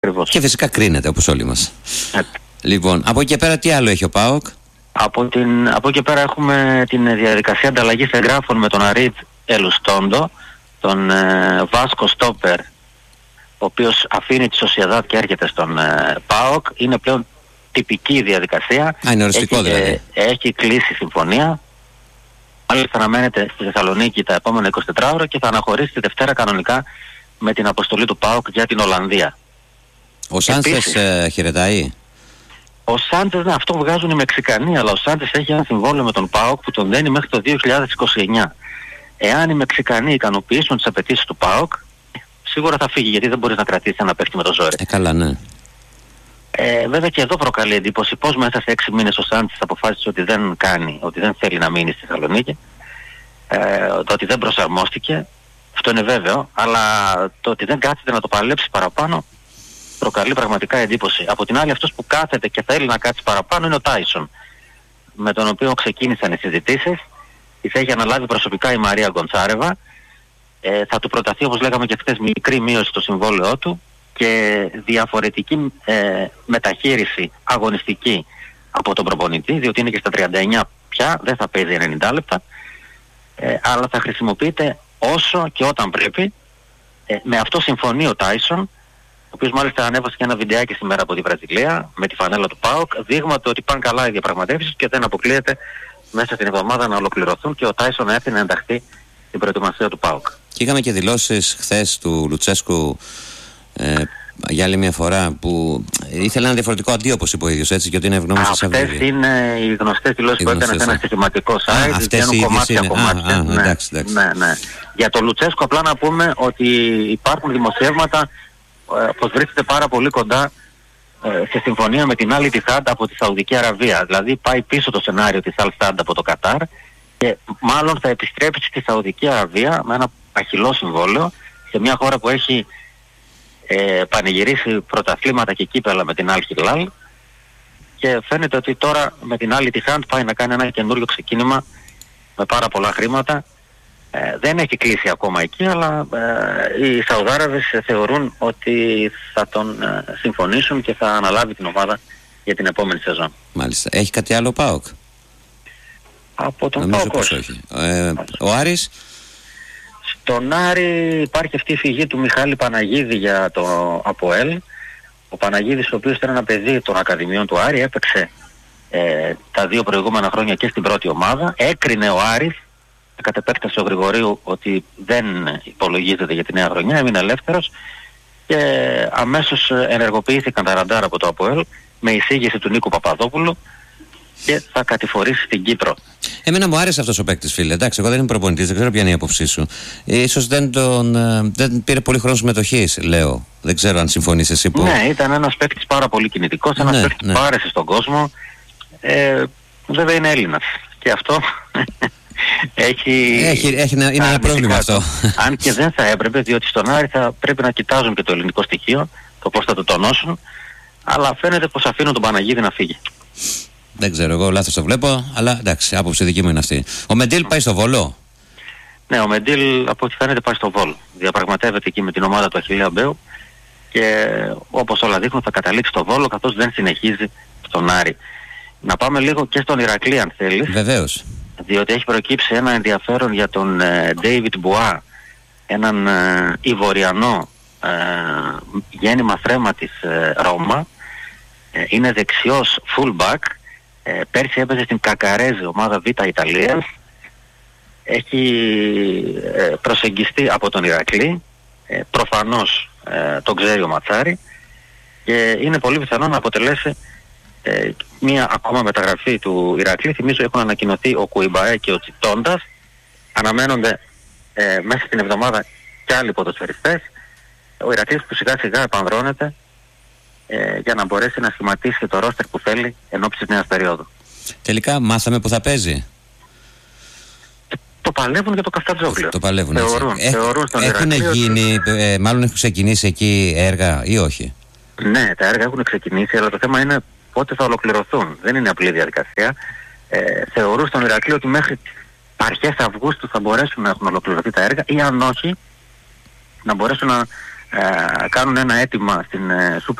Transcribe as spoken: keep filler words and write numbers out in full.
Ακριβώς. Και φυσικά κρίνεται όπως όλοι μας. Ε. Λοιπόν, από εκεί και πέρα τι άλλο έχει ο ΠΑΟΚ? Από, την, από εκεί πέρα έχουμε την διαδικασία ανταλλαγής εγγράφων με τον Αρίτ Ελουστόντο, τον ε, Βάσκο Στόπερ, ο οποίος αφήνει τη Σοσιαδάδ και έρχεται στον ε, ΠΑΟΚ. Είναι πλέον τυπική διαδικασία. Α, είναι οριστικό έχει, δηλαδή. Ε, έχει κλείσει συμφωνία. Μάλιστα αναμένεται στη Θεσσαλονίκη τα επόμενα εικοσιτέσσερις ώρα και θα αναχωρήσει τη Δευτέρα κανονικά με την αποστολή του ΠΑΟΚ για την Ολλανδία. Ο Σάντσες ε, χαιρετάει. Ο Σάντσες, ναι, αυτό βγάζουν οι Μεξικανοί, αλλά ο Σάντσες έχει ένα συμβόλαιο με τον ΠΑΟΚ που τον δένει μέχρι το δύο χιλιάδες είκοσι εννιά. Εάν οι Μεξικανοί ικανοποιήσουν τις απαιτήσεις του ΠΑΟΚ, σίγουρα θα φύγει, γιατί δεν μπορείς να κρατήσεις ένα παίχτη με το ζόρι. Ε, καλά, ναι. Ε, βέβαια και εδώ προκαλεί εντύπωση πώς μέσα σε έξι μήνες ο Σάντσες αποφάσισε ότι δεν κάνει, ότι δεν θέλει να μείνει στη Θεσσαλονίκη, ε, το ότι δεν προσαρμόστηκε, αυτό είναι βέβαιο, αλλά το ότι δεν κάθεται να το παλέψει παραπάνω προκαλεί πραγματικά εντύπωση. Από την άλλη, αυτός που κάθεται και θέλει να κάτσει παραπάνω είναι ο Τάισον, με τον οποίο ξεκίνησαν οι συζητήσεις. Τις έχει αναλάβει προσωπικά η Μαρία Γκοντσάρεβα. Ε, θα του προταθεί, όπως λέγαμε και χθες, μικρή μείωση στο συμβόλαιό του και διαφορετική ε, μεταχείριση αγωνιστική από τον προπονητή, διότι είναι και στα τριάντα εννιά πια, δεν θα παίζει ενενήντα λεπτά, ε, αλλά θα χρησιμοποιείται όσο και όταν πρέπει. Ε, με αυτό συμφωνεί ο Τάισον, ο οποίος μάλιστα ανέβασε και ένα βιντεάκι σήμερα από τη Βραζιλία με τη φανέλα του ΠΑΟΚ, δείγμα το ότι πάνε καλά οι διαπραγματεύσεις και δεν αποκλείεται μέσα στην εβδομάδα να ολοκληρωθούν και ο Τάισον να έρθει να ενταχθεί στην προετοιμασία του ΠΑΟΚ. Και είχαμε και δηλώσεις χθες του Λουτσέσκου ε, για άλλη μια φορά που ήθελε ένα διαφορετικό αντίο, όπως είπε ο ίδιος, έτσι, και ότι είναι ευγνώμης της Αυγής. Αυτές είναι οι γνωστές δηλώσεις που έκανε σε ένα συστηματικό site, αυτές οι κομμάτια κομμάτια. Α, α, ναι, εντάξει, εντάξει. ναι, ναι. Για τον Λουτσέσκο απλά να πούμε ότι υπάρχουν δημοσιεύματα ε, πως βρίσκεται πάρα πολύ κοντά ε, σε συμφωνία με την Al Ittihad από τη Σαουδική Αραβία. Δηλαδή πάει πίσω το σενάριο της Al Sadd από το Κατάρ και μάλλον θα επιστρέψει στη Σαουδική Αραβία με ένα αχυλό συμβόλαιο σε μια χώρα που έχει ε, πανηγυρίσει πρωταθλήματα και κύπελα με την Al Hilal, και φαίνεται ότι τώρα με την Al Ittihad πάει να κάνει ένα καινούριο ξεκίνημα με πάρα πολλά χρήματα. Ε, δεν έχει κλείσει ακόμα εκεί, αλλά ε, οι Σαουδάραβες θεωρούν ότι θα τον ε, συμφωνήσουν και θα αναλάβει την ομάδα για την επόμενη σεζόν. Μάλιστα. Έχει κάτι άλλο ο ΠΑΟΚ? Από τον Νομίζω ΠΑΟΚ πως όχι. Ε, ο Άρης? Στον Άρη υπάρχει αυτή η φυγή του Μιχάλη Παναγίδη για το ΑΠΟΕΛ. Ο Παναγίδης, ο οποίος ήταν ένα παιδί των Ακαδημιών του Άρη, έπαιξε ε, τα δύο προηγούμενα χρόνια και στην πρώτη ομάδα. Έκρινε ο Άρης κατ' επέκταση ο Γρηγορίου ότι δεν υπολογίζεται για τη νέα χρονιά, έμεινε ελεύθερος και αμέσως ενεργοποιήθηκαν τα ραντάρ από το ΑΠΟΕΛ με εισήγηση του Νίκου Παπαδόπουλου και θα κατηφορήσει στην Κύπρο. Εμένα μου άρεσε αυτός ο παίκτης, φίλε. Εντάξει, εγώ δεν είμαι προπονητής, δεν ξέρω ποια είναι η άποψή σου. Ίσως δεν, τον, δεν πήρε πολύ χρόνο συμμετοχής, λέω. Δεν ξέρω αν συμφωνείς εσύ που... Ναι, ήταν ένας παίκτης πάρα πολύ κινητικός, ένας ναι, παίκτης ναι. που άρεσε στον κόσμο. Ε, βέβαια είναι Έλληνας και αυτό έχει... έχει, έχει είναι ένα πρόβλημα αυτό. Αν και δεν θα έπρεπε, διότι στον Άρη θα πρέπει να κοιτάζουν και το ελληνικό στοιχείο, το πώς θα το τονώσουν, αλλά φαίνεται πως αφήνουν τον Παναγίδη να φύγει. Δεν ξέρω, εγώ λάθος το βλέπω, αλλά εντάξει, άποψη δική μου είναι αυτή. Ο Μεντίλ πάει στο Βόλο. Ναι, ο Μεντίλ από ό,τι φαίνεται πάει στο Βόλο. Διαπραγματεύεται εκεί με την ομάδα του Αχιλλέα Μπέου και όπως όλα δείχνουν θα καταλήξει στο Βόλο, καθώς δεν συνεχίζει στον Άρη. Να πάμε λίγο και στον Ηρακλή αν θέλεις. Βεβαίως. Διότι έχει προκύψει ένα ενδιαφέρον για τον ε, David Bois, έναν ε, Ιβοριανό ε, γέννημα θρέμα της ε, Ρώμα. Ε, είναι δεξιός fullback. Ε, πέρσι έπαιζε στην Κακαρέζη, ομάδα Β' Ιταλίας. Έχει ε, προσεγγιστεί από τον Ηρακλή. Ε, προφανώς ε, τον ξέρει ο Ματσάρη και είναι πολύ πιθανό να αποτελέσει ε, μία ακόμα μεταγραφή του Ηρακλή. Θυμίζω έχουν ανακοινωθεί ο Κουιμπαέ και ο Τσιτόντας. Αναμένονται ε, μέσα στην εβδομάδα και άλλοι ποδοσφαιριστές. Ο Ηρακλής που σιγά σιγά επανδρώνεται ε, για να μπορέσει να σχηματίσει το ρόστερ που θέλει εν ώψη της νέας περίοδου. Τελικά μάθαμε που θα παίζει. Το παλεύουν για το Καφτατζόγλιο. Το παλεύουν. Θεωρούν, Έχ, θεωρούν στον έχουν Ηρακλή γίνει, ότι... ε, μάλλον έχουν ξεκινήσει εκεί έργα ή όχι? Ναι, τα έργα έχουν ξεκινήσει, αλλά το θέμα είναι πότε θα ολοκληρωθούν. Δεν είναι απλή διαδικασία. Ε, θεωρούν στον Ηρακλή ότι μέχρι αρχές Αυγούστου θα μπορέσουν να έχουν ολοκληρωθεί τα έργα ή αν όχι να μπορέσουν να ε, κάνουν ένα αίτημα στην ε, Super